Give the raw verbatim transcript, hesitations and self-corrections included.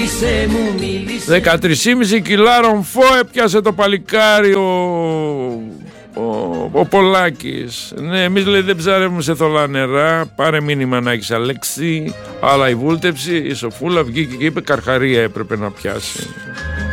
μίλησε μου, μίλησε. δεκατρία κόμμα πέντε κιλάρων φω έπιασε το παλικάρι ο, ο, ο Πολάκης. Ναι, εμείς λέει δεν ψαρεύουμε σε θολά νερά. Πάρε μήνυμα να έχεις Αλέξη. Αλλά η βούλτεψη, η Σοφούλα βγήκε και είπε καρχαρία έπρεπε να πιάσει.